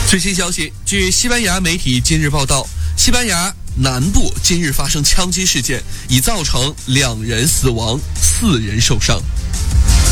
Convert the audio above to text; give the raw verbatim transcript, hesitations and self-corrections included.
最新消息，据西班牙媒体今日报道，西班牙南部今日发生枪击事件，已造成两人死亡，四人受伤。